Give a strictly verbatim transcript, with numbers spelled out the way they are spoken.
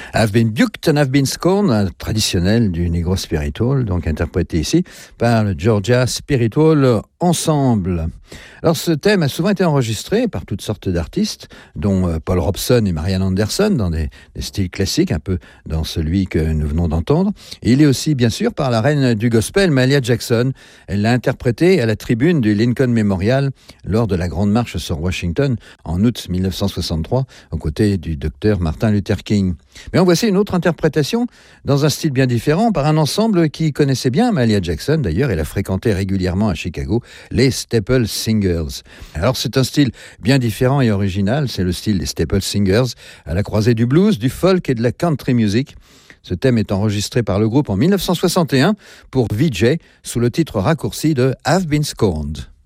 I've been buked and I've been scorned, traditionnel du Negro Spiritual, donc interprété ici par le Georgia Spiritual Ensemble. Alors ce thème a souvent été enregistré par toutes sortes d'artistes, dont Paul Robeson et Marian Anderson, dans des, des styles classiques, un peu dans celui que nous venons d'entendre. Et il est aussi, bien sûr, par la reine du gospel, Mahalia Jackson. Elle l'a interprété à la tribune du Lincoln Memorial lors de la Grande Marche sur Washington en août dix-neuf cent soixante-trois, aux côtés du docteur Martin Luther King. Mais en voici une autre interprétation, dans un style bien différent, par un ensemble qui connaissait bien Mahalia Jackson, d'ailleurs, elle a fréquenté régulièrement à Chicago, les Staple Singers. Alors c'est un style bien différent et original, c'est le style des Staple Singers, à la croisée du blues, du folk et de la country music. Ce thème est enregistré par le groupe en dix-neuf cent soixante et un pour V J, sous le titre raccourci de I've Been Scorned.